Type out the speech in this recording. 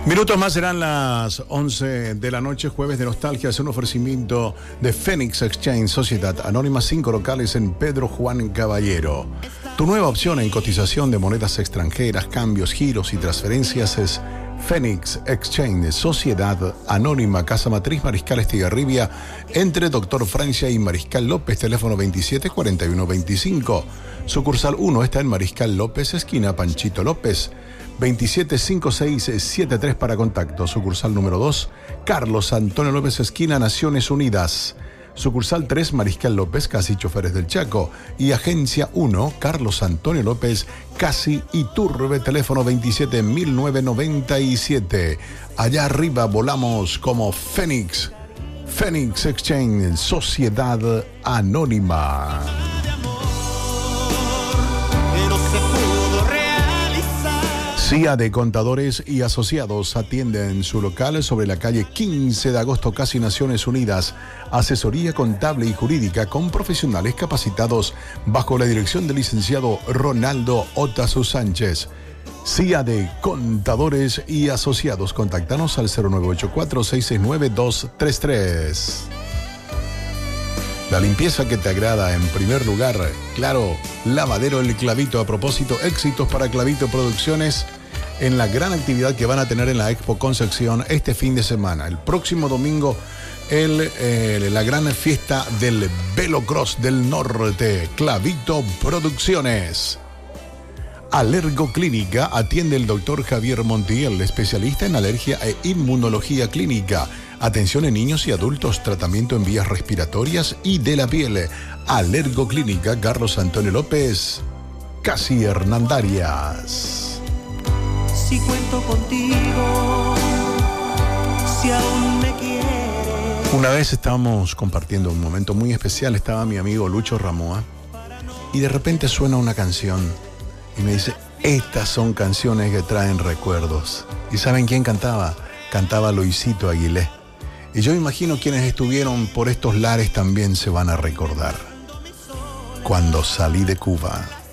Minutos más serán las 11 de la noche, jueves de nostalgia. Es un ofrecimiento de Phoenix Exchange, Sociedad Anónima, 5 locales en Pedro Juan Caballero. Tu nueva opción en cotización de monedas extranjeras, cambios, giros y transferencias es Phoenix Exchange, Sociedad Anónima, Casa Matriz, Mariscal Estigarribia, entre Doctor Francia y Mariscal López, teléfono 274125. Sucursal 1 está en Mariscal López, esquina Panchito López. 275673 para contacto. Sucursal número 2, Carlos Antonio López, esquina Naciones Unidas. Sucursal 3, Mariscal López, casi Choferes del Chaco. Y Agencia 1, Carlos Antonio López, casi Iturbe, teléfono 27997. Allá arriba volamos como Fénix. Phoenix Exchange, Sociedad Anónima. CIA de Contadores y Asociados atiende en su local sobre la calle 15 de agosto, casi Naciones Unidas. Asesoría contable y jurídica con profesionales capacitados bajo la dirección del licenciado Ronaldo Otazu Sánchez. CIA de Contadores y Asociados. Contáctanos al 0984-669-233. La limpieza que te agrada en primer lugar. Claro, Lavadero El Clavito. A propósito, éxitos para Clavito Producciones en la gran actividad que van a tener en la Expo Concepción este fin de semana. El próximo domingo, la gran fiesta del Velocross del Norte. Clavito Producciones. Alergoclínica atiende el doctor Javier Montiel, especialista en alergia e inmunología clínica. Atención en niños y adultos, tratamiento en vías respiratorias y de la piel. Alergoclínica, Carlos Antonio López, casi Hernandarias. Si cuento contigo, si aún me quieres. Una vez estábamos compartiendo un momento muy especial, estaba mi amigo Lucho Ramoa, y de repente suena una canción, y me dice, estas son canciones que traen recuerdos. ¿Y saben quién cantaba? Cantaba Luisito Aguilé. Y yo imagino quienes estuvieron por estos lares también se van a recordar. Cuando salí de Cuba.